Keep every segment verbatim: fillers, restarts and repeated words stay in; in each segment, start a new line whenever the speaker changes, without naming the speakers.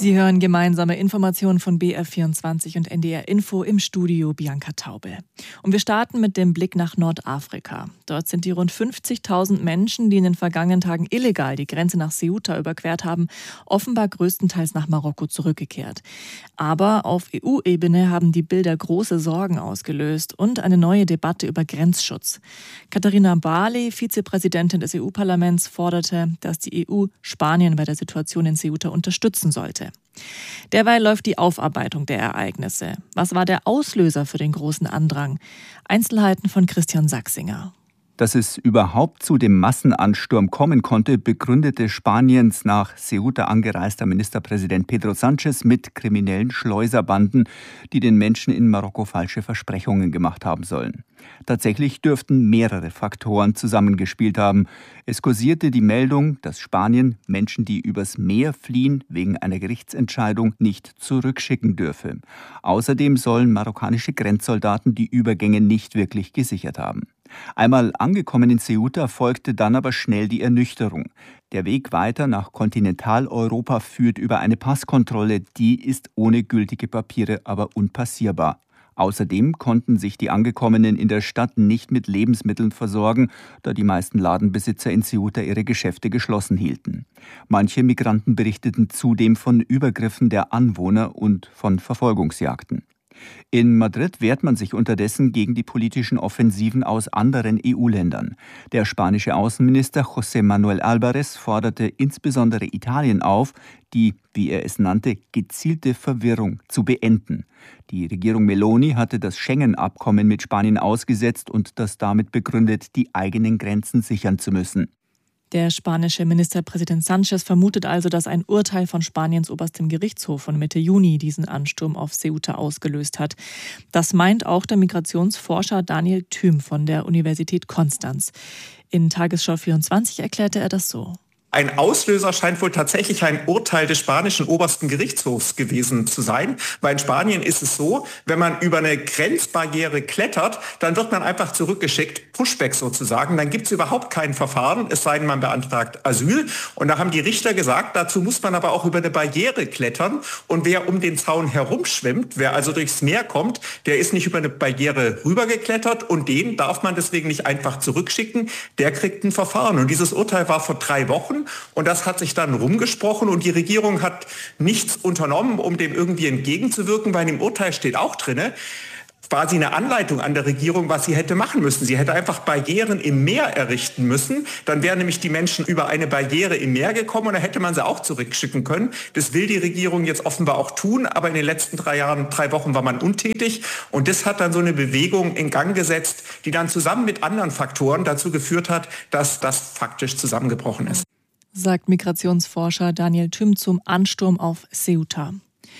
Sie hören gemeinsame Informationen von B R vierundzwanzig und N D R Info, im Studio Bianca Taube. Und wir starten mit dem Blick nach Nordafrika. Dort sind die rund fünfzigtausend Menschen, die in den vergangenen Tagen illegal die Grenze nach Ceuta überquert haben, offenbar größtenteils nach Marokko zurückgekehrt. Aber auf E U-Ebene haben die Bilder große Sorgen ausgelöst und eine neue Debatte über Grenzschutz. Katharina Barley, Vizepräsidentin des E U-Parlaments, forderte, dass die E U Spanien bei der Situation in Ceuta unterstützen sollte. Derweil läuft die Aufarbeitung der Ereignisse. Was war der Auslöser für den großen Andrang? Einzelheiten von Christian Sachsinger.
Dass es überhaupt zu dem Massenansturm kommen konnte, begründete Spaniens nach Ceuta angereister Ministerpräsident Pedro Sánchez mit kriminellen Schleuserbanden, die den Menschen in Marokko falsche Versprechungen gemacht haben sollen. Tatsächlich dürften mehrere Faktoren zusammengespielt haben. Es kursierte die Meldung, dass Spanien Menschen, die übers Meer fliehen, wegen einer Gerichtsentscheidung nicht zurückschicken dürfe. Außerdem sollen marokkanische Grenzsoldaten die Übergänge nicht wirklich gesichert haben. Einmal angekommen in Ceuta folgte dann aber schnell die Ernüchterung. Der Weg weiter nach Kontinentaleuropa führt über eine Passkontrolle, die ist ohne gültige Papiere aber unpassierbar. Außerdem konnten sich die Angekommenen in der Stadt nicht mit Lebensmitteln versorgen, da die meisten Ladenbesitzer in Ceuta ihre Geschäfte geschlossen hielten. Manche Migranten berichteten zudem von Übergriffen der Anwohner und von Verfolgungsjagden. In Madrid wehrt man sich unterdessen gegen die politischen Offensiven aus anderen E U-Ländern. Der spanische Außenminister José Manuel Álvarez forderte insbesondere Italien auf, die, wie er es nannte, gezielte Verwirrung zu beenden. Die Regierung Meloni hatte das Schengen-Abkommen mit Spanien ausgesetzt und das damit begründet, die eigenen Grenzen sichern zu müssen.
Der spanische Ministerpräsident Sánchez vermutet also, dass ein Urteil von Spaniens oberstem Gerichtshof von Mitte Juni diesen Ansturm auf Ceuta ausgelöst hat. Das meint auch der Migrationsforscher Daniel Thüm von der Universität Konstanz. In Tagesschau vierundzwanzig erklärte er das so.
Ein Auslöser scheint wohl tatsächlich ein Urteil des spanischen obersten Gerichtshofs gewesen zu sein. Weil in Spanien ist es so, wenn man über eine Grenzbarriere klettert, dann wird man einfach zurückgeschickt, Pushback sozusagen. Dann gibt es überhaupt kein Verfahren, es sei denn, man beantragt Asyl. Und da haben die Richter gesagt, dazu muss man aber auch über eine Barriere klettern. Und wer um den Zaun herumschwimmt, wer also durchs Meer kommt, der ist nicht über eine Barriere rübergeklettert und den darf man deswegen nicht einfach zurückschicken. Der kriegt ein Verfahren. Und dieses Urteil war vor drei Wochen. Und das hat sich dann rumgesprochen und die Regierung hat nichts unternommen, um dem irgendwie entgegenzuwirken, weil im Urteil steht auch drinne, quasi eine Anleitung an der Regierung, was sie hätte machen müssen. Sie hätte einfach Barrieren im Meer errichten müssen. Dann wären nämlich die Menschen über eine Barriere im Meer gekommen und dann hätte man sie auch zurückschicken können. Das will die Regierung jetzt offenbar auch tun, aber in den letzten drei Jahren, drei Wochen war man untätig. Und das hat dann so eine Bewegung in Gang gesetzt, die dann zusammen mit anderen Faktoren dazu geführt hat, dass das faktisch zusammengebrochen ist.
Sagt Migrationsforscher Daniel Thüm zum Ansturm auf Ceuta.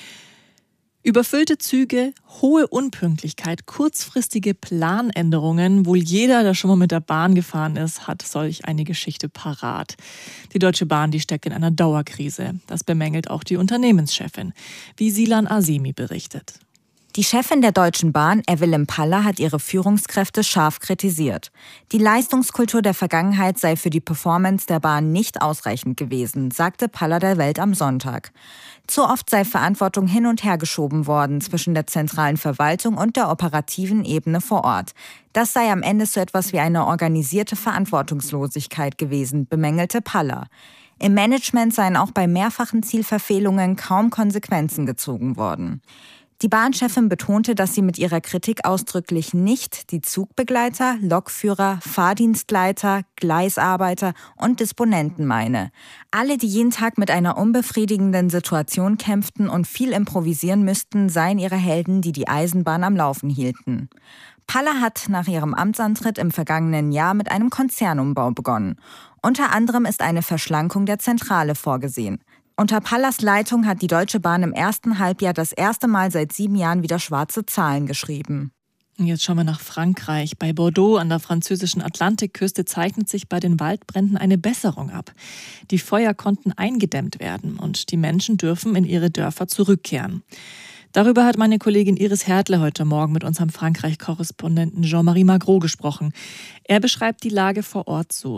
Überfüllte Züge, hohe Unpünktlichkeit, kurzfristige Planänderungen. Wohl jeder, der schon mal mit der Bahn gefahren ist, hat solch eine Geschichte parat. Die Deutsche Bahn, die steckt in einer Dauerkrise. Das bemängelt auch die Unternehmenschefin, wie Silan Azemi berichtet.
Die Chefin der Deutschen Bahn, Evelyn Paller, hat ihre Führungskräfte scharf kritisiert. Die Leistungskultur der Vergangenheit sei für die Performance der Bahn nicht ausreichend gewesen, sagte Paller der Welt am Sonntag. Zu oft sei Verantwortung hin und her geschoben worden zwischen der zentralen Verwaltung und der operativen Ebene vor Ort. Das sei am Ende so etwas wie eine organisierte Verantwortungslosigkeit gewesen, bemängelte Paller. Im Management seien auch bei mehrfachen Zielverfehlungen kaum Konsequenzen gezogen worden. Die Bahnchefin betonte, dass sie mit ihrer Kritik ausdrücklich nicht die Zugbegleiter, Lokführer, Fahrdienstleiter, Gleisarbeiter und Disponenten meine. Alle, die jeden Tag mit einer unbefriedigenden Situation kämpften und viel improvisieren müssten, seien ihre Helden, die die Eisenbahn am Laufen hielten. Paller hat nach ihrem Amtsantritt im vergangenen Jahr mit einem Konzernumbau begonnen. Unter anderem ist eine Verschlankung der Zentrale vorgesehen. Unter Pallers Leitung hat die Deutsche Bahn im ersten Halbjahr das erste Mal seit sieben Jahren wieder schwarze Zahlen geschrieben.
Jetzt schauen wir nach Frankreich. Bei Bordeaux an der französischen Atlantikküste zeichnet sich bei den Waldbränden eine Besserung ab. Die Feuer konnten eingedämmt werden und die Menschen dürfen in ihre Dörfer zurückkehren. Darüber hat meine Kollegin Iris Hertle heute Morgen mit unserem Frankreich-Korrespondenten Jean-Marie Magro gesprochen. Er beschreibt die Lage vor Ort so.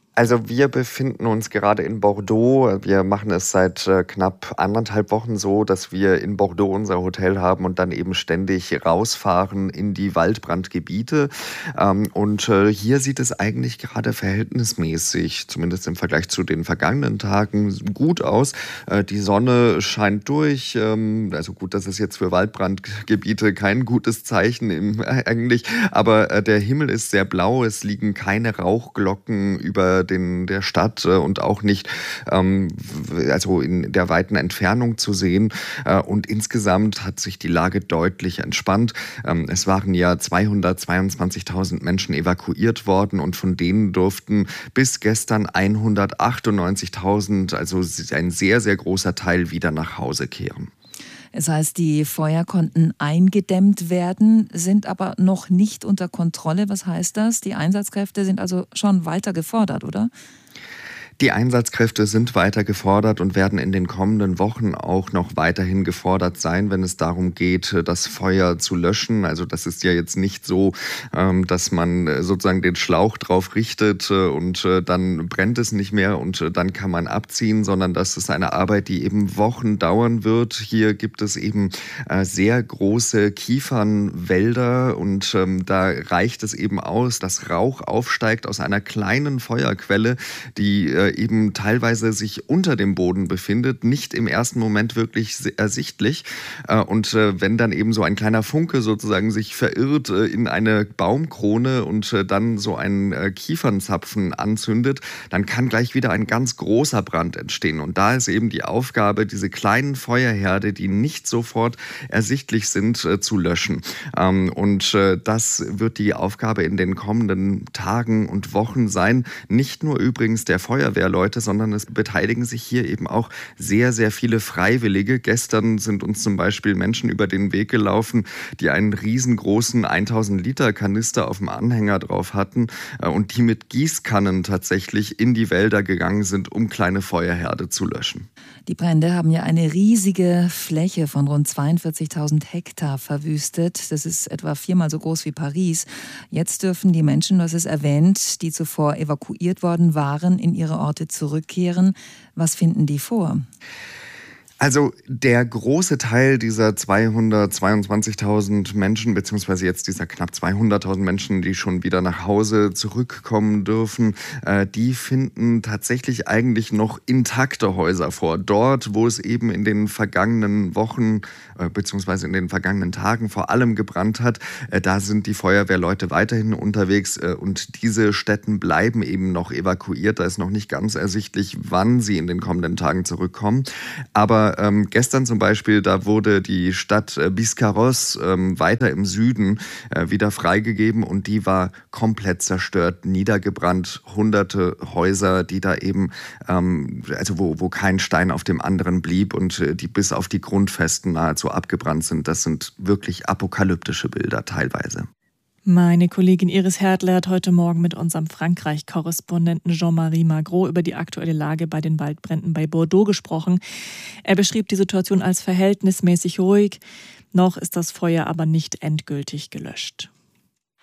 Also wir befinden uns gerade in Bordeaux. Wir machen es seit äh, knapp anderthalb Wochen so, dass wir in Bordeaux unser Hotel haben und dann eben ständig rausfahren in die Waldbrandgebiete. Ähm, und äh, hier sieht es eigentlich gerade verhältnismäßig, zumindest im Vergleich zu den vergangenen Tagen, gut aus. Äh, die Sonne scheint durch. Ähm, also gut, das ist jetzt für Waldbrandgebiete kein gutes Zeichen im, äh, eigentlich. Aber äh, der Himmel ist sehr blau. Es liegen keine Rauchglocken über den, der Stadt äh, und auch nicht ähm, also in der weiten Entfernung zu sehen. Äh, und insgesamt hat sich die Lage deutlich entspannt. Ähm, es waren ja zweihundertzweiundzwanzigtausend Menschen evakuiert worden und von denen durften bis gestern hundertachtundneunzigtausend, also ein sehr, sehr großer Teil, wieder nach Hause kehren.
Es heißt, die Feuer konnten eingedämmt werden, sind aber noch nicht unter Kontrolle. Was heißt das? Die Einsatzkräfte sind also schon weiter gefordert, oder?
Die Einsatzkräfte sind weiter gefordert und werden in den kommenden Wochen auch noch weiterhin gefordert sein, wenn es darum geht, das Feuer zu löschen. Also das ist ja jetzt nicht so, dass man sozusagen den Schlauch drauf richtet und dann brennt es nicht mehr und dann kann man abziehen, sondern das ist eine Arbeit, die eben Wochen dauern wird. Hier gibt es eben sehr große Kiefernwälder und da reicht es eben aus, dass Rauch aufsteigt aus einer kleinen Feuerquelle, die eben teilweise sich unter dem Boden befindet, nicht im ersten Moment wirklich ersichtlich. Und wenn dann eben so ein kleiner Funke sozusagen sich verirrt in eine Baumkrone und dann so einen Kiefernzapfen anzündet, dann kann gleich wieder ein ganz großer Brand entstehen. Und da ist eben die Aufgabe, diese kleinen Feuerherde, die nicht sofort ersichtlich sind, zu löschen. Und das wird die Aufgabe in den kommenden Tagen und Wochen sein. Nicht nur übrigens der Feuerwehr Leute, sondern es beteiligen sich hier eben auch sehr, sehr viele Freiwillige. Gestern sind uns zum Beispiel Menschen über den Weg gelaufen, die einen riesengroßen tausend Liter Kanister auf dem Anhänger drauf hatten und die mit Gießkannen tatsächlich in die Wälder gegangen sind, um kleine Feuerherde zu löschen.
Die Brände haben ja eine riesige Fläche von rund zweiundvierzigtausend Hektar verwüstet. Das ist etwa viermal so groß wie Paris. Jetzt dürfen die Menschen, du hast es erwähnt, die zuvor evakuiert worden waren, in ihre Orte zurückkehren. Was finden die vor?
Also der große Teil dieser zweihundertzweiundzwanzigtausend Menschen, beziehungsweise jetzt dieser knapp zweihunderttausend Menschen, die schon wieder nach Hause zurückkommen dürfen, äh, die finden tatsächlich eigentlich noch intakte Häuser vor. Dort, wo es eben in den vergangenen Wochen, äh, beziehungsweise in den vergangenen Tagen vor allem gebrannt hat, äh, da sind die Feuerwehrleute weiterhin unterwegs äh, und diese Städten bleiben eben noch evakuiert. Da ist noch nicht ganz ersichtlich, wann sie in den kommenden Tagen zurückkommen. Aber Ähm, gestern zum Beispiel, da wurde die Stadt äh, Biscarrosse ähm, weiter im Süden äh, wieder freigegeben und die war komplett zerstört, niedergebrannt. Hunderte Häuser, die da eben, ähm, also wo, wo kein Stein auf dem anderen blieb und äh, die bis auf die Grundfesten nahezu abgebrannt sind. Das sind wirklich apokalyptische Bilder teilweise.
Meine Kollegin Iris Härtler hat heute Morgen mit unserem Frankreich-Korrespondenten Jean-Marie Magro über die aktuelle Lage bei den Waldbränden bei Bordeaux gesprochen. Er beschrieb die Situation als verhältnismäßig ruhig. Noch ist das Feuer aber nicht endgültig gelöscht.